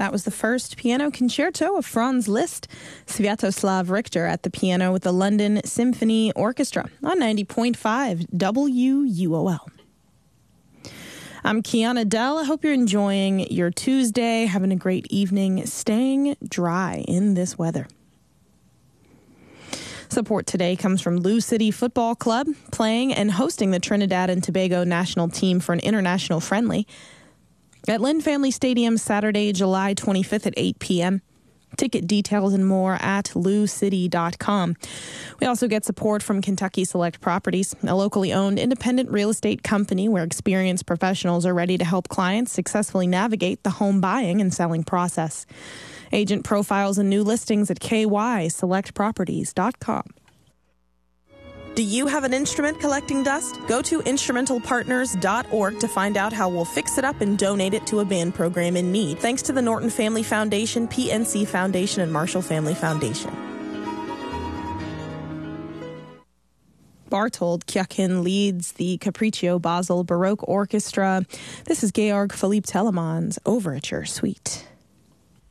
That was the first piano concerto of Franz Liszt. Sviatoslav Richter at the piano with the London Symphony Orchestra on 90.5 WUOL. I'm Kiana Dell. I hope you're enjoying your Tuesday, having a great evening, staying dry in this weather. Support today comes from Lou City Football Club, playing and hosting the Trinidad and Tobago national team for an international friendly at Lynn Family Stadium Saturday, July 25th at 8 p.m. Ticket details and more at loucity.com. We also get support from Kentucky Select Properties, a locally owned independent real estate company where experienced professionals are ready to help clients successfully navigate the home buying and selling process. Agent profiles and new listings at kyselectproperties.com. Do you have an instrument collecting dust? Go to instrumentalpartners.org to find out how we'll fix it up and donate it to a band program in need. Thanks to the Norton Family Foundation, PNC Foundation, and Marshall Family Foundation. Bartold Kyakin leads the Capriccio Basel Baroque Orchestra. This is Georg Philipp Telemann's Overture Suite.